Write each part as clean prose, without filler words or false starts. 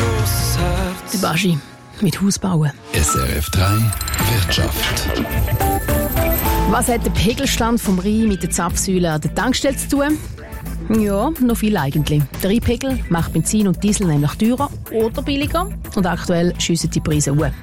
grosses Herz. Der Baschi mit Hausbauen. SRF 3 Wirtschaft. Was hat der Pegelstand vom Rhein mit der Zapfsäule an der Tankstelle zu tun? Ja, noch viel eigentlich. Der Rheinpegel macht Benzin und Diesel nämlich teurer oder billiger und aktuell schiessen die Preise hoch.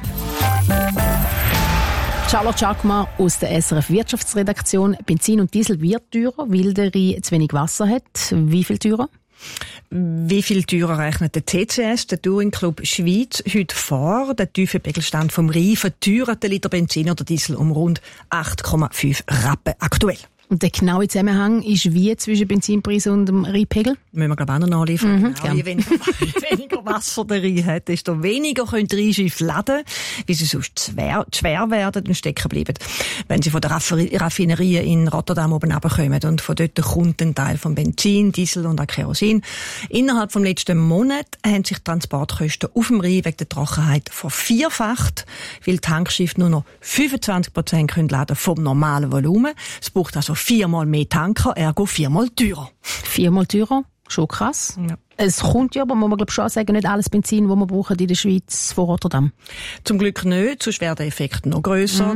Charlotte Chakma aus der SRF Wirtschaftsredaktion. Benzin und Diesel wird teurer, weil der Rhein zu wenig Wasser hat. Wie viel teurer? Wie viel teurer rechnet der TCS, der Touring Club Schweiz, heute vor? Der tiefe Pegelstand vom Rhein verteuert den Liter Benzin oder Diesel um rund 8,5 Rappen aktuell. Und der genaue Zusammenhang ist wie zwischen Benzinpreis und dem Rheinpegel? Müssen wir, glaube ich, auch noch nachliefern. Genau. Je weniger Wasser der Rhein hat, desto weniger können die Rheinschiffe laden, weil sie sonst schwer werden und stecken bleiben, wenn sie von der Raffinerie in Rotterdam oben runterkommen. Und von dort kommt ein Teil von Benzin, Diesel und auch Kerosin. Innerhalb des letzten Monats haben sich die Transportkosten auf dem Rhein wegen der Trockenheit vervierfacht, weil die Tankschiffe nur noch 25% laden vom normalen Volumen. Es braucht also 4-mal mehr Tanker, ergo 4-mal teurer. 4-mal teurer? Schon krass. Ja. Es kommt ja, aber muss man glaube schon sagen, nicht alles Benzin, das wir brauchen in der Schweiz von Rotterdam. Zum Glück nicht, sonst wäre der Effekt noch grösser.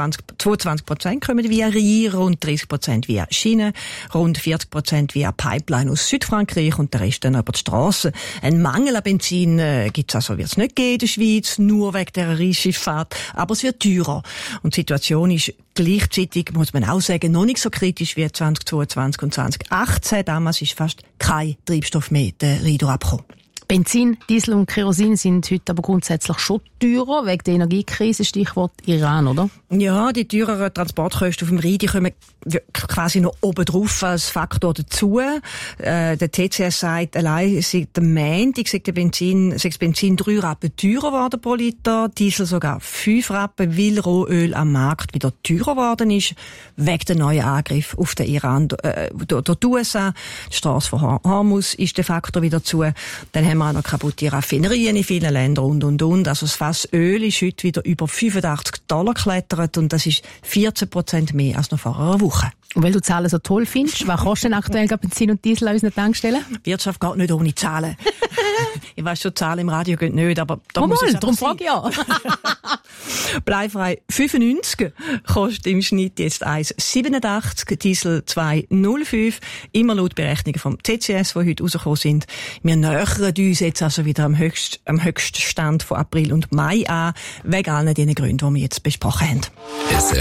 22% kommen via Rhein, rund 30% via Schiene, rund 40% via Pipeline aus Südfrankreich und der Rest dann über die Strasse. Ein Mangel an Benzin gibt's also, wird's nicht geben in der Schweiz, nur wegen der Rheinschifffahrt, aber es wird teurer. Und die Situation ist gleichzeitig, muss man auch sagen, noch nicht so kritisch wie 2022 und 2018. Damals ist fast kein Treibstoff mehr der Rhein abgekommen. Benzin, Diesel und Kerosin sind heute aber grundsätzlich schon teurer, wegen der Energiekrise, Stichwort Iran, oder? Ja, die teureren Transportkosten auf dem Rhein, die kommen quasi noch oben drauf als Faktor dazu. Der TCS sagt, allein seit dem Montag sei das Benzin 3 Rappen teurer geworden pro Liter, Diesel sogar 5 Rappen, weil Rohöl am Markt wieder teurer geworden ist, wegen der neuen Angriff auf den Iran durch die USA. Die Strasse von Hormuz ist der Faktor wieder zu. Dann haben wir auch noch kaputte Raffinerien in vielen Ländern und. Also das Fass Öl ist heute wieder über $85 geklettert und das ist 14% mehr als noch vor einer Woche. Und weil du Zahlen so toll findest, was kostet denn aktuell Benzin und Diesel an unseren Tankstellen? Wirtschaft geht nicht ohne Zahlen. Ich weiss schon, Zahlen im Radio gehen nicht, aber da muss es darum frage ich ja. Bleifrei 95 kostet im Schnitt jetzt 1,87, Diesel 2,05. Immer laut Berechnungen vom TCS, die heute rausgekommen sind. Wir nähern uns jetzt also wieder am höchsten Stand von April und Mai an, wegen allen diesen Gründen, die wir jetzt besprochen haben.